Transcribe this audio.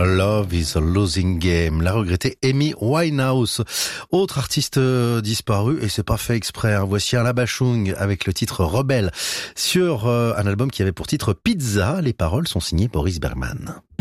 Love is a losing game. La regrettée Amy Winehouse. Autre artiste disparu, et c'est pas fait exprès. Voici Alain Bachung avec le titre Rebelle sur un album qui avait pour titre Pizza. Les paroles sont signées Boris Bergman.